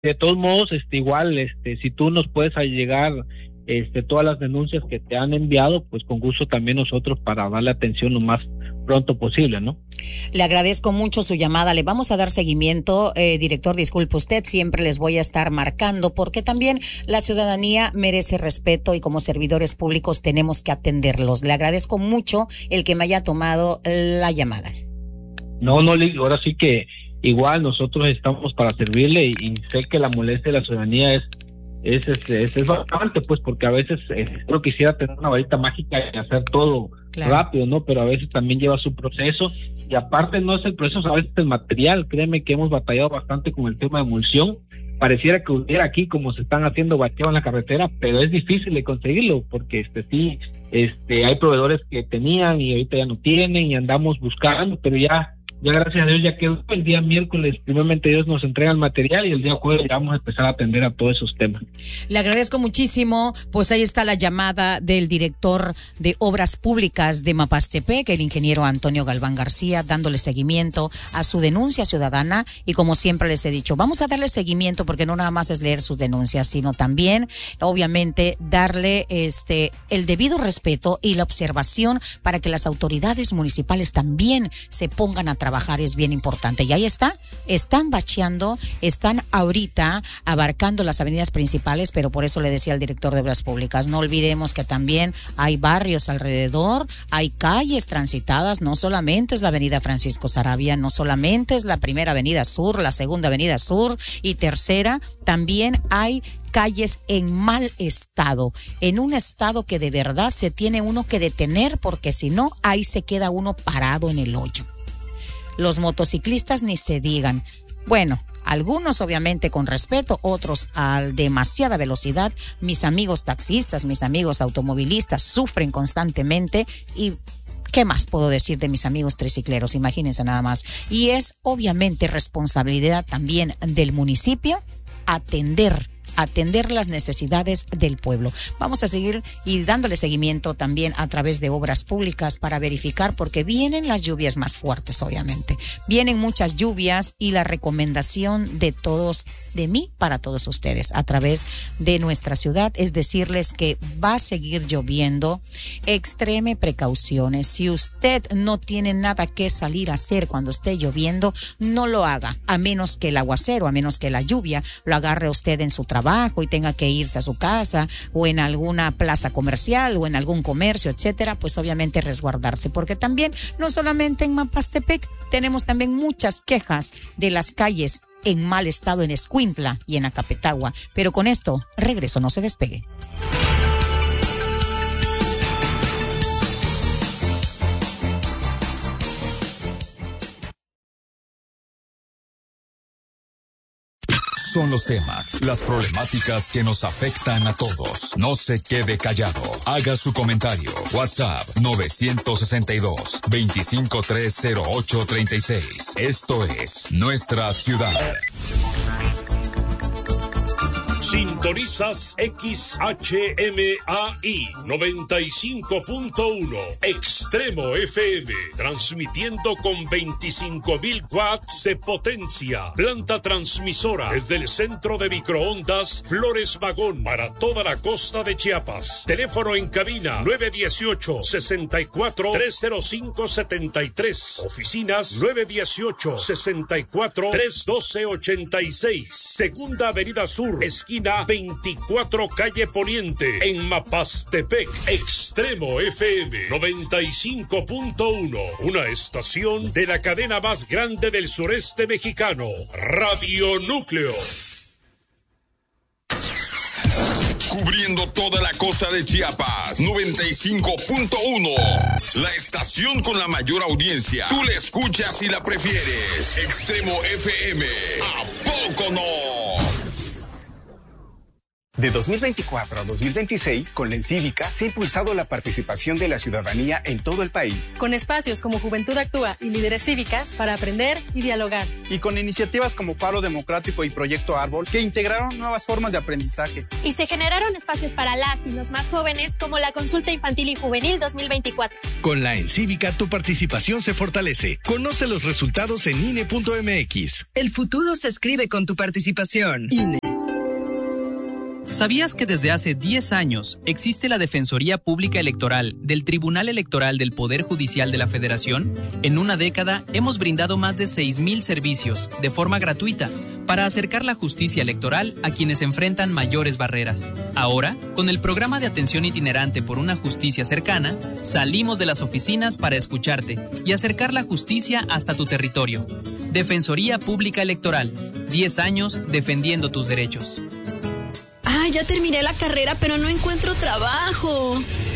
De todos modos, igual, si tú nos puedes llegar, todas las denuncias que te han enviado, pues con gusto también nosotros para darle atención lo más pronto posible, ¿no? Le agradezco mucho su llamada. Le vamos a dar seguimiento, director. Disculpe usted, siempre les voy a estar marcando porque también la ciudadanía merece respeto y como servidores públicos tenemos que atenderlos. Le agradezco mucho el que me haya tomado la llamada. No, ahora sí que igual nosotros estamos para servirle y sé que la molestia de la ciudadanía es bastante, pues, porque a veces uno quisiera tener una varita mágica y hacer todo rápido, ¿no? Pero a veces también lleva su proceso y aparte no es el proceso, a veces el material. Créeme que hemos batallado bastante con el tema de emulsión. Pareciera que hubiera aquí como se están haciendo bacheo en la carretera, pero es difícil de conseguirlo porque sí, hay proveedores que tenían y ahorita ya no tienen y andamos buscando, pero ya gracias a Dios ya quedó. El día miércoles, primeramente Dios nos entrega el material y el día jueves ya vamos a empezar a atender a todos esos temas. Le agradezco muchísimo. Pues ahí está la llamada del director de Obras Públicas de Mapastepec, el ingeniero Antonio Galván García, dándole seguimiento a su denuncia ciudadana y como siempre les he dicho, vamos a darle seguimiento porque no nada más es leer sus denuncias, sino también, obviamente, darle el debido respeto y la observación para que las autoridades municipales también se pongan a trabajar. Es bien importante. Y ahí están bacheando, están ahorita abarcando las avenidas principales, pero por eso le decía al director de Obras Públicas, no olvidemos que también hay barrios alrededor, hay calles transitadas, no solamente es la avenida Francisco Saravia, no solamente es la primera avenida sur, la segunda avenida sur y tercera, también hay calles en mal estado, en un estado que de verdad se tiene uno que detener porque si no, ahí se queda uno parado en el hoyo. Los motociclistas ni se digan. Bueno, algunos obviamente con respeto, otros a demasiada velocidad. Mis amigos taxistas, mis amigos automovilistas sufren constantemente y ¿qué más puedo decir de mis amigos tricicleros? Imagínense nada más. Y es obviamente responsabilidad también del municipio atender las necesidades del pueblo. Vamos a seguir y dándole seguimiento también a través de Obras Públicas para verificar, porque vienen las lluvias más fuertes, obviamente. Vienen muchas lluvias y la recomendación de todos, de mí para todos ustedes, a través de nuestra ciudad, es decirles que va a seguir lloviendo. Extreme precauciones. Si usted no tiene nada que salir a hacer cuando esté lloviendo, no lo haga, a menos que el aguacero, a menos que la lluvia lo agarre usted en su trabajo y tenga que irse a su casa o en alguna plaza comercial o en algún comercio, etcétera, pues obviamente resguardarse, porque también no solamente en Mapastepec tenemos también muchas quejas de las calles en mal estado en Escuintla y en Acapetagua, pero con esto regreso, no se despegue. Son los temas, las problemáticas que nos afectan a todos. No se quede callado. Haga su comentario. WhatsApp 962-2530836. Esto es Nuestra Ciudad. Sintonizas XHMAI 95.1 Extremo FM, transmitiendo con 25,000 watts de potencia. Planta transmisora desde el centro de microondas Flores Magón para toda la costa de Chiapas. Teléfono en cabina 918-64-305-73. Oficinas 918-64-312-86. Segunda Avenida Sur, esquina 24 calle Poniente, en Mapastepec. Extremo FM 95.1, una estación de la cadena más grande del sureste mexicano, Radio Núcleo. Cubriendo toda la costa de Chiapas, 95.1. La estación con la mayor audiencia. Tú la escuchas y la prefieres. Extremo FM. ¿A poco no? De 2024 a 2026, con la Encívica, se ha impulsado la participación de la ciudadanía en todo el país. Con espacios como Juventud Actúa y Líderes Cívicas para aprender y dialogar. Y con iniciativas como Faro Democrático y Proyecto Árbol, que integraron nuevas formas de aprendizaje. Y se generaron espacios para las y los más jóvenes, como la Consulta Infantil y Juvenil 2024. Con la Encívica, tu participación se fortalece. Conoce los resultados en INE.mx. El futuro se escribe con tu participación. INE. ¿Sabías que desde hace 10 años existe la Defensoría Pública Electoral del Tribunal Electoral del Poder Judicial de la Federación? En una década hemos brindado más de 6,000 servicios de forma gratuita para acercar la justicia electoral a quienes enfrentan mayores barreras. Ahora, con el programa de atención itinerante por una justicia cercana, salimos de las oficinas para escucharte y acercar la justicia hasta tu territorio. Defensoría Pública Electoral, 10 años defendiendo tus derechos. Ya terminé la carrera, pero no encuentro trabajo.